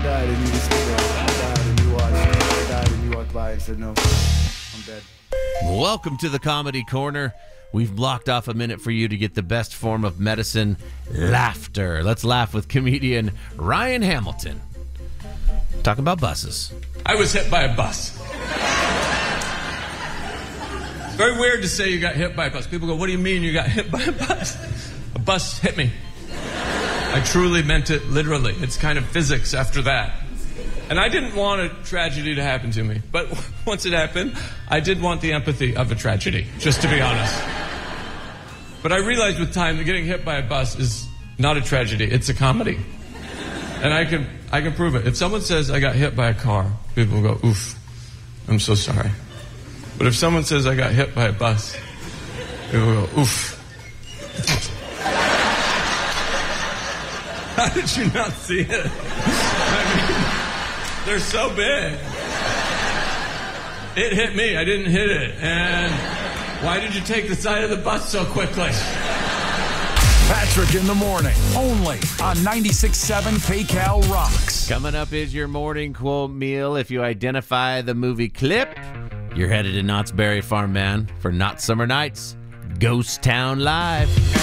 died and you just stood there. I died and you watched. I died and you walked by and said, no, I'm dead. Welcome to the Comedy Corner. We've blocked off a minute for you to get the best form of medicine, laughter. Let's laugh with comedian Ryan Hamilton. Talk about buses. I was hit by a bus. Very weird to say you got hit by a bus. People go, what do you mean you got hit by a bus? A bus hit me. I truly meant it literally. It's kind of physics after that. And I didn't want a tragedy to happen to me. But once it happened, I did want the empathy of a tragedy, just to be honest. But I realized with time that getting hit by a bus is not a tragedy. It's a comedy. And I can prove it. If someone says I got hit by a car, people will go, oof, I'm so sorry. But if someone says I got hit by a bus, people will go, oof. How did you not see it? I mean, they're so big. It hit me. I didn't hit it. And why did you take the side of the bus so quickly? Patrick in the morning, only on 96.7 KCAL Rocks. Coming up is your morning quote meal. If you identify the movie clip, you're headed to Knott's Berry Farm, man, for Not Summer Nights Ghost Town Live.